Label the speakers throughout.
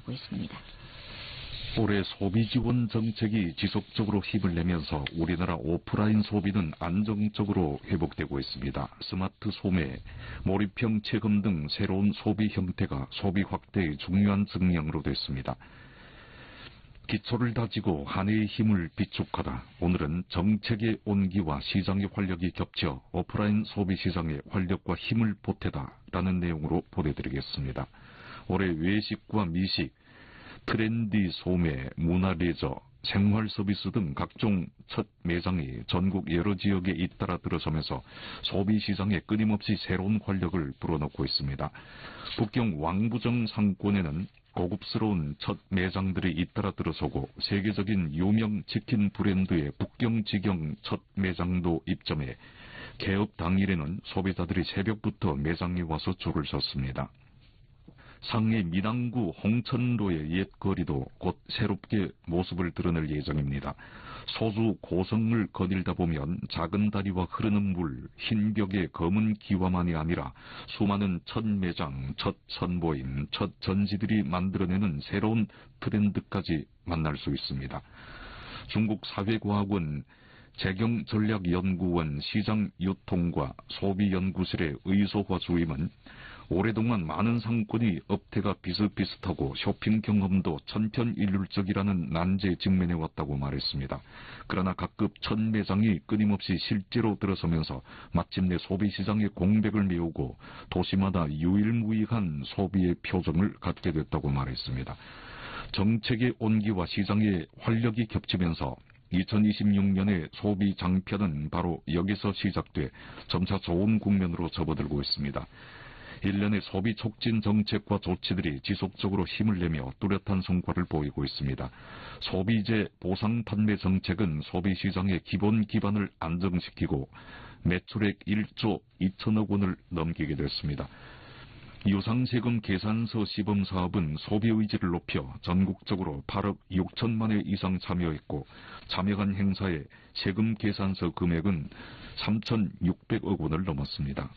Speaker 1: 주장하고 있습니다.
Speaker 2: 올해 소비지원 정책이 지속적으로 힘을 내면서 우리나라 오프라인 소비는 안정적으로 회복되고 있습니다. 스마트 소매, 몰입형 체험 등 새로운 소비 형태가 소비 확대의 중요한 증량으로 됐습니다. 기초를 다지고 한 해의 힘을 비축하다. 오늘은 정책의 온기와 시장의 활력이 겹쳐 오프라인 소비시장의 활력과 힘을 보태다라는 내용으로 보내드리겠습니다. 올해 외식과 미식, 트렌디 소매, 문화레저, 생활서비스 등 각종 첫 매장이 전국 여러 지역에 잇따라 들어서면서 소비시장에 끊임없이 새로운 활력을 불어넣고 있습니다. 북경 왕부정 상권에는 고급스러운 첫 매장들이 잇따라 들어서고 세계적인 유명 치킨 브랜드의 북경지경 첫 매장도 입점해 개업 당일에는 소비자들이 새벽부터 매장에 와서 줄을 섰습니다. 상해 민항구 홍천로의 옛 거리도 곧 새롭게 모습을 드러낼 예정입니다. 소주 고성을 거닐다 보면 작은 다리와 흐르는 물, 흰 벽의 검은 기와만이 아니라 수많은 첫 매장, 첫 선보임, 첫 전시들이 만들어내는 새로운 트렌드까지 만날 수 있습니다. 중국 사회과학원 재경전략연구원 시장유통과 소비연구실의 의소화 주임은 오랫동안 많은 상권이 업태가 비슷비슷하고 쇼핑 경험도 천편일률적이라는 난제에 직면해왔다고 말했습니다. 그러나 각급 첫 매장이 끊임없이 실제로 들어서면서 마침내 소비시장의 공백을 메우고 도시마다 유일무이한 소비의 표정을 갖게 됐다고 말했습니다. 정책의 온기와 시장의 활력이 겹치면서 2026년의 소비 장편은 바로 여기서 시작돼 점차 좋은 국면으로 접어들고 있습니다. 일련의 소비 촉진 정책과 조치들이 지속적으로 힘을 내며 뚜렷한 성과를 보이고 있습니다. 소비재 보상 판매 정책은 소비시장의 기본 기반을 안정시키고 매출액 1조 2천억 원을 넘기게 됐습니다. 유상세금 계산서 시범 사업은 소비 의지를 높여 전국적으로 8억 6천만 회 이상 참여했고 참여한 행사의 세금 계산서 금액은 3,600억 원을 넘었습니다.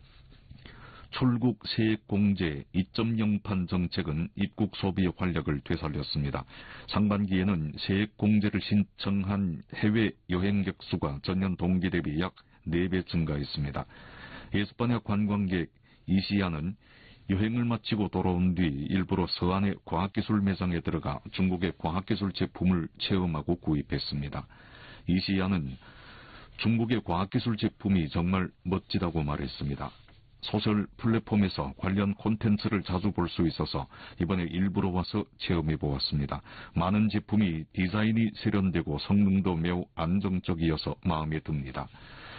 Speaker 2: 출국 세액공제 2.0판 정책은 입국 소비의 활력을 되살렸습니다. 상반기에는 세액공제를 신청한 해외 여행객 수가 전년 동기 대비 약 4배 증가했습니다. 에스파냐 관광객 이시아는 여행을 마치고 돌아온 뒤 일부러 서안의 과학기술 매장에 들어가 중국의 과학기술 제품을 체험하고 구입했습니다. 이시아는 중국의 과학기술 제품이 정말 멋지다고 말했습니다. 소셜 플랫폼에서 관련 콘텐츠를 자주 볼 수 있어서 이번에 일부러 와서 체험해 보았습니다. 많은 제품이 디자인이 세련되고 성능도 매우 안정적이어서 마음에 듭니다.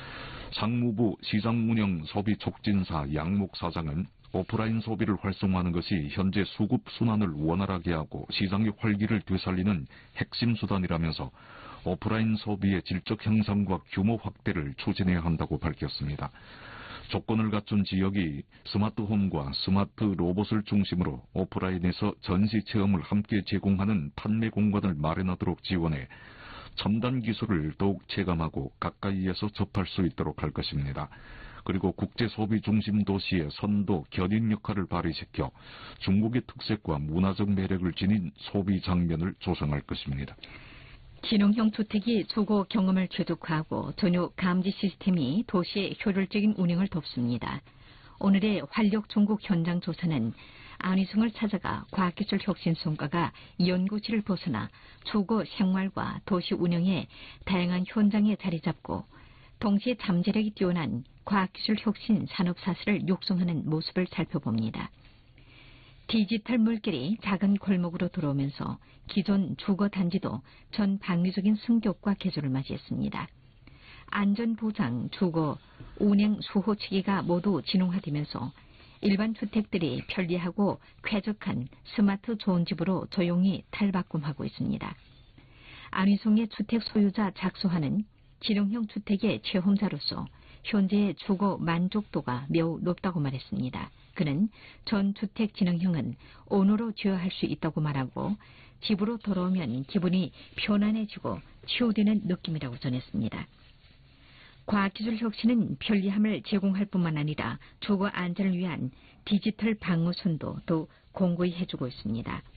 Speaker 2: 상무부 시장운영 소비촉진사 양목 사장은 오프라인 소비를 활성화하는 것이 현재 수급 순환을 원활하게 하고 시장의 활기를 되살리는 핵심 수단이라면서 오프라인 소비의 질적 향상과 규모 확대를 추진해야 한다고 밝혔습니다. 조건을 갖춘 지역이 스마트홈과 스마트 로봇을 중심으로 오프라인에서 전시 체험을 함께 제공하는 판매 공간을 마련하도록 지원해 첨단 기술을 더욱 체감하고 가까이에서 접할 수 있도록 할 것입니다. 그리고 국제 소비 중심 도시의 선도 견인 역할을 발휘시켜 중국의 특색과 문화적 매력을 지닌 소비 장면을 조성할 것입니다.
Speaker 1: 기능형 주택이 주거 경험을 최적화하고 전유 감지 시스템이 도시의 효율적인 운영을 돕습니다. 오늘의 활력 중국 현장 조사는 안희승을 찾아가 과학기술 혁신 성과가 연구실을 벗어나 주거 생활과 도시 운영의 다양한 현장에 자리 잡고 동시에 잠재력이 뛰어난 과학기술 혁신 산업사슬을 육성하는 모습을 살펴봅니다. 디지털 물길이 작은 골목으로 들어오면서 기존 주거단지도 전 방위적인 승격과 개조를 맞이했습니다. 안전보장, 주거, 운행, 수호 체계가 모두 진흥화되면서 일반 주택들이 편리하고 쾌적한 스마트 좋은 집으로 조용히 탈바꿈하고 있습니다. 안희성의 주택 소유자 작소하는 기능형 주택의 체험자로서 현재의 주거 만족도가 매우 높다고 말했습니다. 그는 전 주택 기능형은 온으로 제어할 수 있다고 말하고 집으로 돌아오면 기분이 편안해지고 치유되는 느낌이라고 전했습니다. 과학기술 혁신은 편리함을 제공할 뿐만 아니라 주거 안전을 위한 디지털 방어선도 더 공고히 해주고 있습니다.